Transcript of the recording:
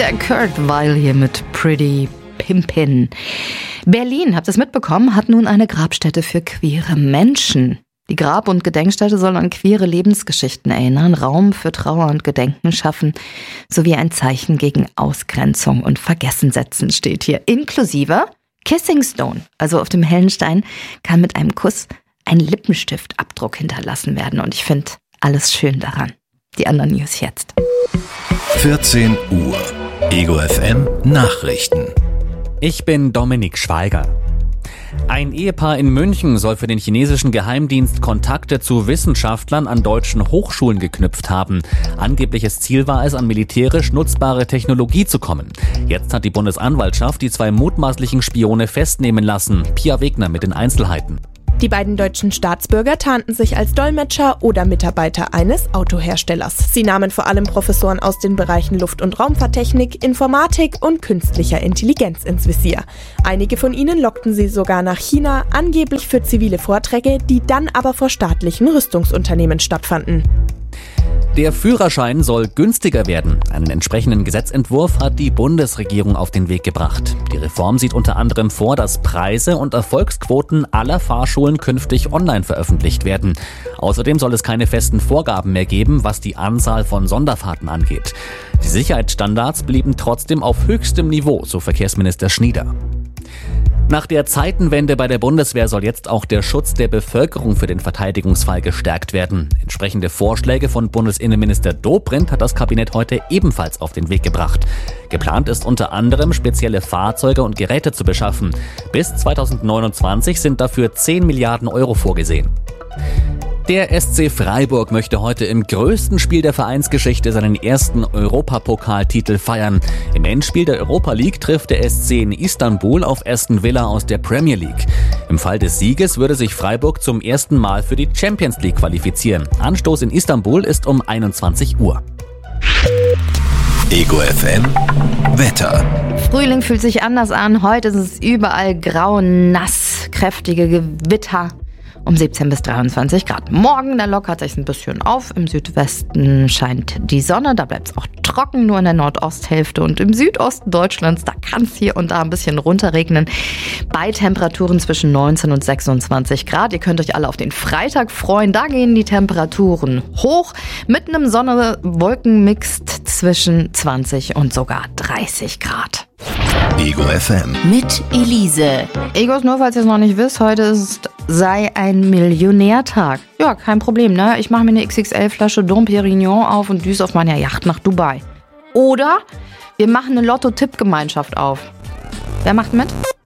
Der Kurt Weill hier mit Pretty Pimpin. Berlin, habt ihr es mitbekommen, hat nun eine Grabstätte für queere Menschen. Die Grab- und Gedenkstätte soll an queere Lebensgeschichten erinnern, Raum für Trauer und Gedenken schaffen, sowie ein Zeichen gegen Ausgrenzung und Vergessen setzen, steht hier. Inklusive Kissing Stone, also auf dem hellen Stein, kann mit einem Kuss ein Lippenstiftabdruck hinterlassen werden. Und ich finde alles schön daran. Die anderen News jetzt. 14 Uhr. Ego FM Nachrichten. Ich bin Dominik Schweiger. Ein Ehepaar in München soll für den chinesischen Geheimdienst Kontakte zu Wissenschaftlern an deutschen Hochschulen geknüpft haben. Angebliches Ziel war es, an militärisch nutzbare Technologie zu kommen. Jetzt hat die Bundesanwaltschaft die 2 mutmaßlichen Spione festnehmen lassen. Pia Wegner mit den Einzelheiten. Die beiden deutschen Staatsbürger tarnten sich als Dolmetscher oder Mitarbeiter eines Autoherstellers. Sie nahmen vor allem Professoren aus den Bereichen Luft- und Raumfahrttechnik, Informatik und künstlicher Intelligenz ins Visier. Einige von ihnen lockten sie sogar nach China, angeblich für zivile Vorträge, die dann aber vor staatlichen Rüstungsunternehmen stattfanden. Der Führerschein soll günstiger werden. Einen entsprechenden Gesetzentwurf hat die Bundesregierung auf den Weg gebracht. Die Reform sieht unter anderem vor, dass Preise und Erfolgsquoten aller Fahrschulen künftig online veröffentlicht werden. Außerdem soll es keine festen Vorgaben mehr geben, was die Anzahl von Sonderfahrten angeht. Die Sicherheitsstandards blieben trotzdem auf höchstem Niveau, so Verkehrsminister Schnieder. Nach der Zeitenwende bei der Bundeswehr soll jetzt auch der Schutz der Bevölkerung für den Verteidigungsfall gestärkt werden. Entsprechende Vorschläge von Bundesinnenminister Dobrindt hat das Kabinett heute ebenfalls auf den Weg gebracht. Geplant ist unter anderem, spezielle Fahrzeuge und Geräte zu beschaffen. Bis 2029 sind dafür 10 Milliarden Euro vorgesehen. Der SC Freiburg möchte heute im größten Spiel der Vereinsgeschichte seinen ersten Europapokaltitel feiern. Im Endspiel der Europa League trifft der SC in Istanbul auf Aston Villa aus der Premier League. Im Fall des Sieges würde sich Freiburg zum ersten Mal für die Champions League qualifizieren. Anstoß in Istanbul ist um 21 Uhr. Ego FM Wetter. Frühling fühlt sich anders an. Heute ist es überall grau, nass, kräftige Gewitter. Um 17 bis 23 Grad. Morgen, da lockert sich ein bisschen auf. Im Südwesten scheint die Sonne, da bleibt es auch trocken, nur in der Nordosthälfte. Und im Südosten Deutschlands, da kann es hier und da ein bisschen runterregnen. Bei Temperaturen zwischen 19 und 26 Grad. Ihr könnt euch alle auf den Freitag freuen. Da gehen die Temperaturen hoch. Mit einem Sonne-Wolken-Mix zwischen 20 und sogar 30 Grad. Ego FM mit Elise. Egos, nur falls ihr es noch nicht wisst, heute sei ein Millionärtag. Ja, kein Problem, ne? Ich mache mir eine XXL-Flasche Dom Pérignon auf und düse auf meiner Yacht nach Dubai. Oder wir machen eine Lotto-Tipp-Gemeinschaft auf. Wer macht mit?